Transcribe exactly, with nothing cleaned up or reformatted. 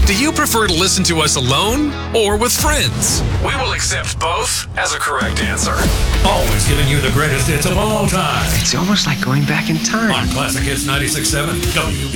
Do you prefer to listen to us alone or with friends? We will accept both as a correct answer. Always giving you the greatest hits of all time. It's almost like going back in time. On Classic Hits ninety-six point seven W B